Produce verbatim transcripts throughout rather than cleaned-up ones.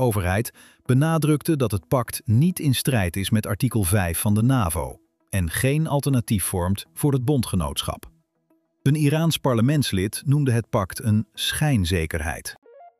overheid benadrukte dat het pact niet in strijd is met artikel vijf van de NAVO en geen alternatief vormt voor het bondgenootschap. Een Iraans parlementslid noemde het pact een schijnzekerheid.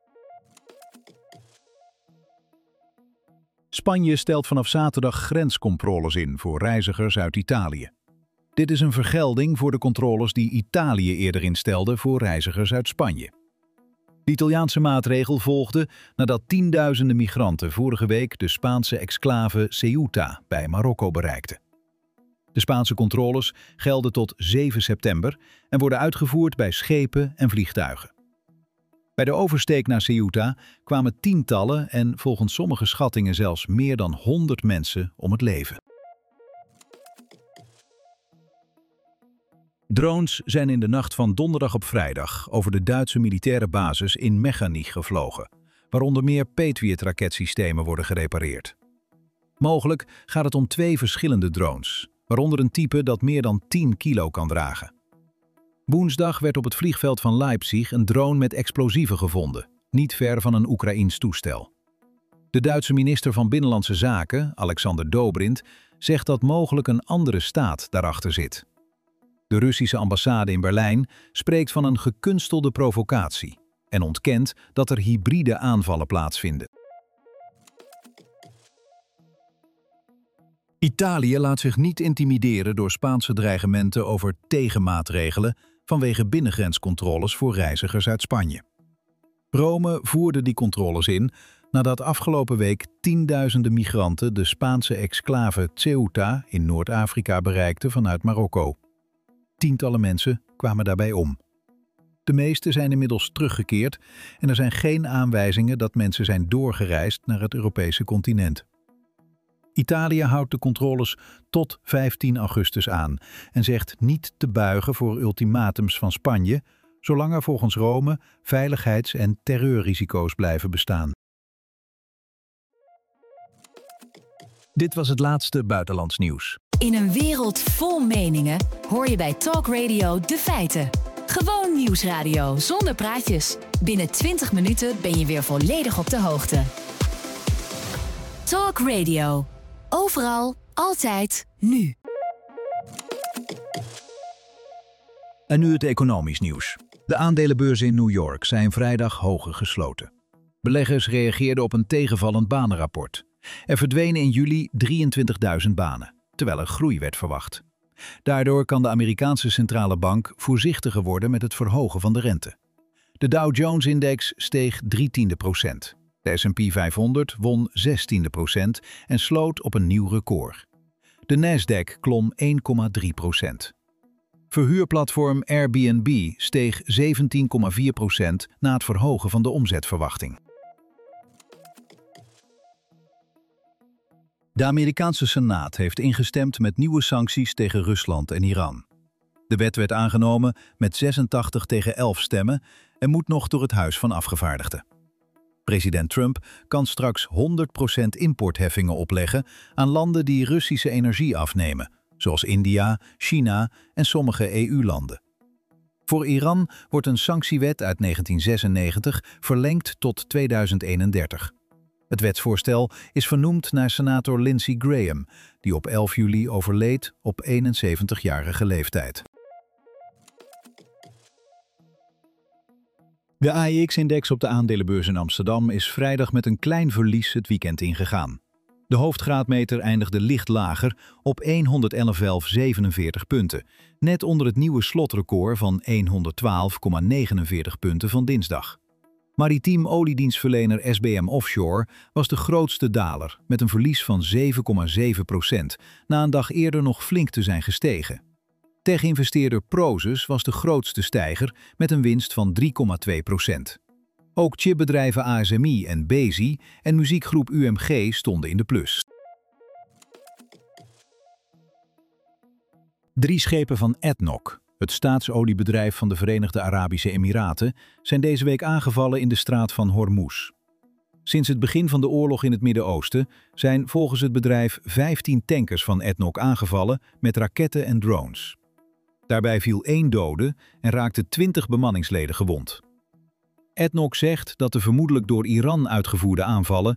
Spanje stelt vanaf zaterdag grenscontroles in voor reizigers uit Italië. Dit is een vergelding voor de controles die Italië eerder instelde voor reizigers uit Spanje. De Italiaanse maatregel volgde nadat tienduizenden migranten vorige week de Spaanse exclave Ceuta bij Marokko bereikten. De Spaanse controles gelden tot zeven september en worden uitgevoerd bij schepen en vliegtuigen. Bij de oversteek naar Ceuta kwamen tientallen en volgens sommige schattingen zelfs meer dan honderd mensen om het leven. Drones zijn in de nacht van donderdag op vrijdag over de Duitse militaire basis in Mechanich gevlogen, waar onder meer Patriot-raketsystemen worden gerepareerd. Mogelijk gaat het om twee verschillende drones, waaronder een type dat meer dan tien kilo kan dragen. Woensdag werd op het vliegveld van Leipzig een drone met explosieven gevonden, niet ver van een Oekraïens toestel. De Duitse minister van Binnenlandse Zaken, Alexander Dobrindt, zegt dat mogelijk een andere staat daarachter zit. De Russische ambassade in Berlijn spreekt van een gekunstelde provocatie en ontkent dat er hybride aanvallen plaatsvinden. Italië laat zich niet intimideren door Spaanse dreigementen over tegenmaatregelen vanwege binnengrenscontroles voor reizigers uit Spanje. Rome voerde die controles in nadat afgelopen week tienduizenden migranten de Spaanse exclave Ceuta in Noord-Afrika bereikten vanuit Marokko. Tientallen mensen kwamen daarbij om. De meeste zijn inmiddels teruggekeerd en er zijn geen aanwijzingen dat mensen zijn doorgereisd naar het Europese continent. Italië houdt de controles tot vijftien augustus aan en zegt niet te buigen voor ultimatums van Spanje, zolang er volgens Rome veiligheids- en terreurrisico's blijven bestaan. Dit was het laatste buitenlands nieuws. In een wereld vol meningen hoor je bij Talk Radio de feiten. Gewoon nieuwsradio zonder praatjes. Binnen twintig minuten ben je weer volledig op de hoogte. Talk Radio. Overal, altijd, nu. En nu het economisch nieuws. De aandelenbeurzen in New York zijn vrijdag hoger gesloten. Beleggers reageerden op een tegenvallend banenrapport. Er verdwenen in juli drieëntwintigduizend banen, terwijl er groei werd verwacht. Daardoor kan de Amerikaanse centrale bank voorzichtiger worden met het verhogen van de rente. De Dow Jones-index steeg drie tiende procent. De S en P vijfhonderd won zes tiende procent en sloot op een nieuw record. De Nasdaq klom één komma drie procent. Verhuurplatform Airbnb steeg zeventien komma vier procent na het verhogen van de omzetverwachting. De Amerikaanse Senaat heeft ingestemd met nieuwe sancties tegen Rusland en Iran. De wet werd aangenomen met zesentachtig tegen elf stemmen en moet nog door het Huis van Afgevaardigden. President Trump kan straks honderd procent importheffingen opleggen aan landen die Russische energie afnemen, zoals India, China en sommige E U-landen. Voor Iran wordt een sanctiewet uit negentien zesennegentig verlengd tot tweeduizend eenendertig. Het wetsvoorstel is vernoemd naar senator Lindsey Graham, die op elf juli overleed op eenenzeventigjarige leeftijd. De A E X-index op de aandelenbeurs in Amsterdam is vrijdag met een klein verlies het weekend ingegaan. De hoofdgraadmeter eindigde licht lager op honderdelf komma zevenenveertig punten, net onder het nieuwe slotrecord van honderdtwaalf komma negenenveertig punten van dinsdag. Maritiem oliedienstverlener S B M Offshore was de grootste daler met een verlies van zeven komma zeven procent, na een dag eerder nog flink te zijn gestegen. Tech-investeerder Prosus was de grootste stijger met een winst van drie komma twee procent. Ook chipbedrijven A S M I en Besi en muziekgroep U M G stonden in de plus. Drie schepen van A D N O C, het staatsoliebedrijf van de Verenigde Arabische Emiraten, zijn deze week aangevallen in de straat van Hormuz. Sinds het begin van de oorlog in het Midden-Oosten zijn volgens het bedrijf vijftien tankers van A D N O C aangevallen met raketten en drones. Daarbij viel één dode en raakten twintig bemanningsleden gewond. A D N O C zegt dat de vermoedelijk door Iran uitgevoerde aanvallen